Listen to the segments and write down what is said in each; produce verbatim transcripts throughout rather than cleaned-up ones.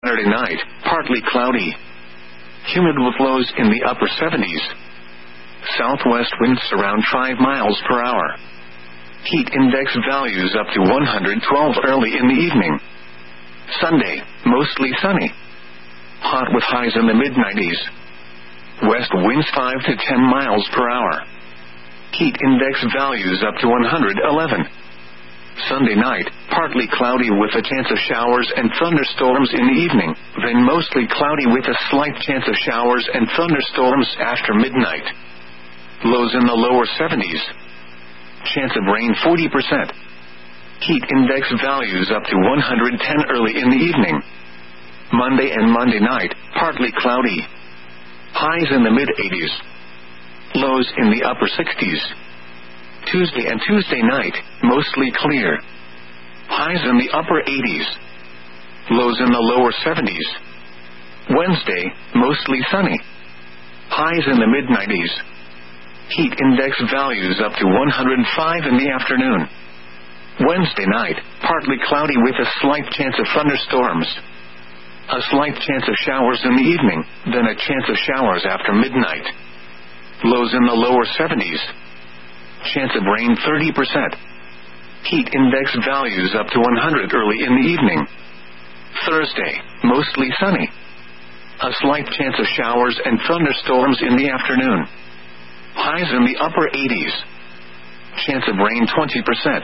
Saturday night, partly cloudy. Humid with lows in the upper seventies. Southwest winds around five miles per hour. Heat index values up to one hundred twelve early in the evening. Sunday, mostly sunny. Hot with highs in the mid nineties. West winds five to ten miles per hour. Heat index values up to one hundred eleven. Sunday night, partly cloudy with a chance of showers and thunderstorms in the evening, then mostly cloudy with a slight chance of showers and thunderstorms after midnight. Lows in the lower seventies. Chance of rain forty percent. Heat index values up to one hundred ten early in the evening. Monday and Monday night, partly cloudy. Highs in the mid eighties. Lows in the upper sixties. Tuesday and Tuesday night, mostly clear. Highs in the upper eighties. Lows in the lower seventies. Wednesday, mostly sunny. Highs in the mid nineties. Heat index values up to one hundred five in the afternoon. Wednesday night, partly cloudy with a slight chance of thunderstorms. A slight chance of showers in the evening, then a chance of showers after midnight. Lows in the lower seventies. Chance of rain thirty percent. Heat index values up to one hundred early in the evening. Thursday, mostly sunny. A slight chance of showers and thunderstorms in the afternoon. Highs in the upper eighties. Chance of rain twenty percent.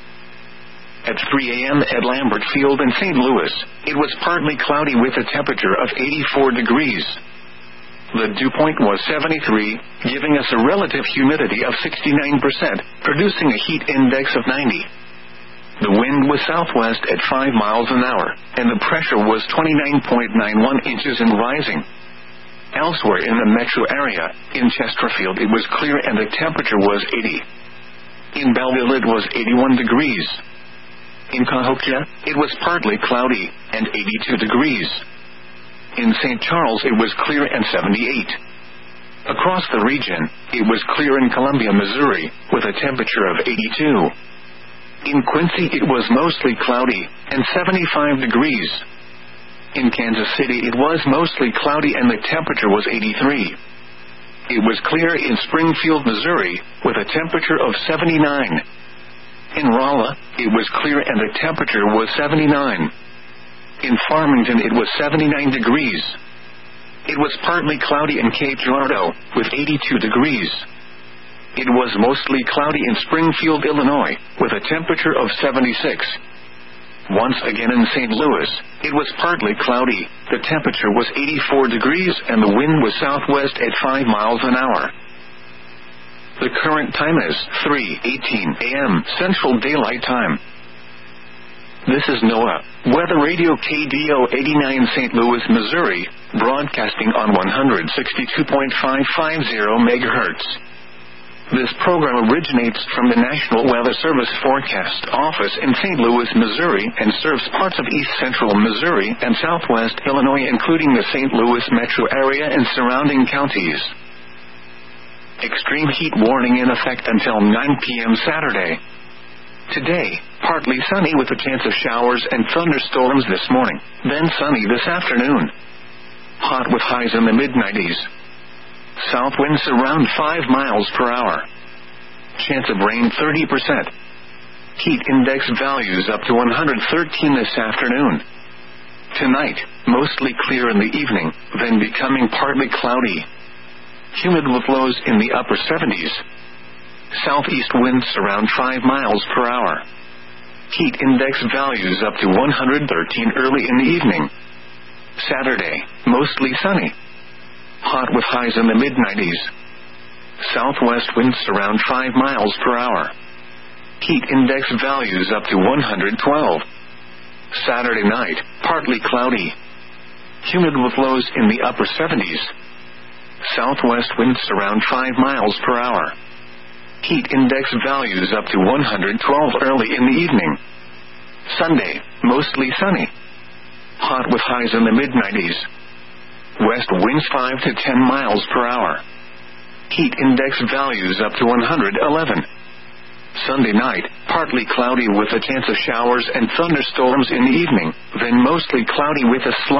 At three a.m. at Lambert Field in Saint Louis, it was partly cloudy with a temperature of eighty-four degrees. The dew point was seventy-three, giving us a relative humidity of sixty-nine percent, producing a heat index of ninety. The wind was southwest at five miles an hour, and the pressure was twenty-nine point nine one inches and rising. Elsewhere in the metro area, in Chesterfield it was clear and the temperature was eighty. In Belleville it was eighty-one degrees. In Cahokia, it was partly cloudy, and eighty-two degrees. In Saint Charles it was clear and seventy-eight. Across the region, it was clear in Columbia, Missouri, with a temperature of eighty-two. In Quincy it was mostly cloudy, and seventy-five degrees. In Kansas City it was mostly cloudy and the temperature was eighty-three. It was clear in Springfield, Missouri, with a temperature of seventy-nine. In Rolla, it was clear and the temperature was seventy-nine. In Farmington it was seventy-nine degrees. It was partly cloudy in Cape Girardeau, with eighty-two degrees. It was mostly cloudy in Springfield, Illinois, with a temperature of seventy-six. Once again in Saint Louis, it was partly cloudy, the temperature was eighty-four degrees and the wind was southwest at five miles an hour. The current time is three eighteen a.m. Central Daylight Time. This is NOAA, Weather Radio K D O eighty-nine Saint Louis, Missouri, broadcasting on one hundred sixty-two point five five zero megahertz. This program originates from the National Weather Service Forecast Office in Saint Louis, Missouri, and serves parts of east central Missouri and southwest Illinois, including the Saint Louis metro area and surrounding counties. Extreme heat warning in effect until nine p.m. Saturday. Today, partly sunny with a chance of showers and thunderstorms this morning, then sunny this afternoon. Hot with highs in the mid nineties. South winds around five miles per hour. Chance of rain thirty percent. Heat index values up to one hundred thirteen this afternoon. Tonight, mostly clear in the evening, then becoming partly cloudy. Humid with lows in the upper seventies. Southeast winds around five miles per hour. Heat index values up to one hundred thirteen early in the evening. Saturday, mostly sunny. Hot with highs in the mid nineties. Southwest winds around five miles per hour. Heat index values up to one hundred twelve. Saturday night, partly cloudy. Humid with lows in the upper seventies. Southwest winds around five miles per hour. Heat index values up to one hundred twelve early in the evening. Sunday, mostly sunny. Hot with highs in the mid nineties. West winds five to ten miles per hour. Heat index values up to one hundred eleven. Sunday night, partly cloudy with a chance of showers and thunderstorms in the evening, then mostly cloudy with a slight